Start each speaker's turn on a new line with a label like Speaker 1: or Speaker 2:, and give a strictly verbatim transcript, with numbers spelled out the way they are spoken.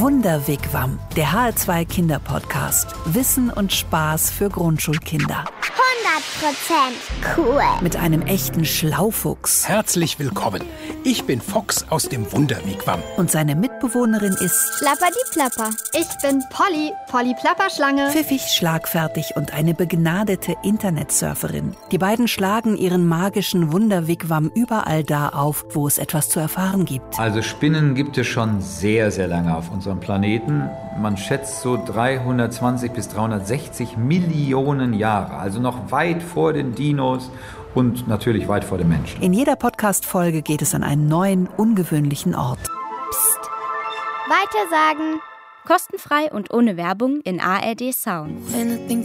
Speaker 1: Wunderwigwam, der H R zwei Kinderpodcast. Wissen und Spaß für Grundschulkinder.
Speaker 2: hundert Prozent cool.
Speaker 1: Mit einem echten Schlaufuchs.
Speaker 3: Herzlich willkommen. Ich bin Fox aus dem Wunderwigwam.
Speaker 1: Und seine Mitbewohnerin ist
Speaker 2: Plapperdiplapper.
Speaker 4: Ich bin Polly, Polly Plapperschlange.
Speaker 1: pfiffig, schlagfertig und eine begnadete Internetsurferin. Die beiden schlagen ihren magischen Wunderwigwam überall da auf, wo es etwas zu erfahren gibt.
Speaker 5: Also Spinnen gibt es schon sehr, sehr lange auf unserem Planeten. Man schätzt so dreihundertzwanzig bis dreihundertsechzig Millionen Jahre, also noch weit vor den Dinos und natürlich weit vor den Menschen.
Speaker 1: In jeder Podcast-Folge geht es an einen neuen, ungewöhnlichen Ort.
Speaker 2: Psst. Weitersagen.
Speaker 6: Kostenfrei und ohne Werbung in A R D Sound.